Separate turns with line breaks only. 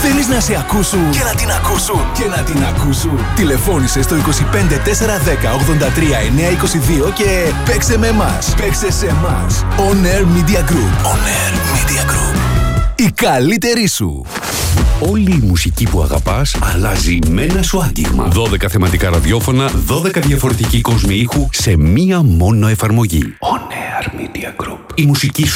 Θέλεις να σε ακούσουν και να την ακούσουν και να την ακούσουν? Τηλεφώνησε στο 25 410 83 922 και παίξε με εμάς. Παίξε σε εμάς. On Air Media Group. On Air Media Group. Η καλύτερη σου.
Όλη η μουσική που αγαπάς αλλάζει με ένα σου άγγιγμα. 12 θεματικά ραδιόφωνα, 12 διαφορετικοί κόσμοι ήχου σε μία μόνο εφαρμογή. On Air Media Group. Η μουσική σου